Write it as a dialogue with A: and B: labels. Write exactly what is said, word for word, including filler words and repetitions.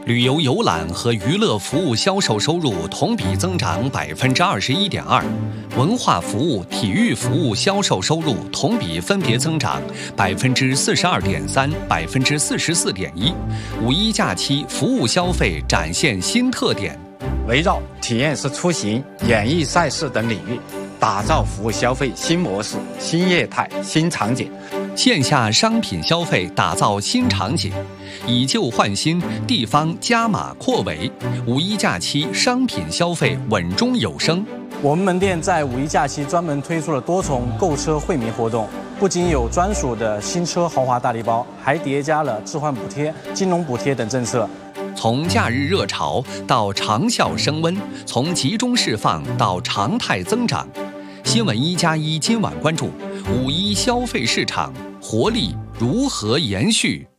A: 旅游游览和娱乐服务销售收入同比增长百分之二十一点二，文化服务、体育服务销售收入同比分别增长百分之四十二点三、百分之四十四点一。五一假期服务消费展现新特点，
B: 围绕体验式出行、演艺赛事等领域，打造服务消费新模式、新业态、新场景。
A: 线下商品消费打造新场景，以旧换新，地方加码扩围。五一假期商品消费稳中有升。
C: 我们门店在五一假期专门推出了多重购车惠民活动，不仅有专属的新车豪华大礼包，还叠加了置换补贴、金融补贴等政策。
A: 从假日热潮到长效升温，从集中释放到常态增长。新闻一加一今晚关注五一消费市场活力如何延续。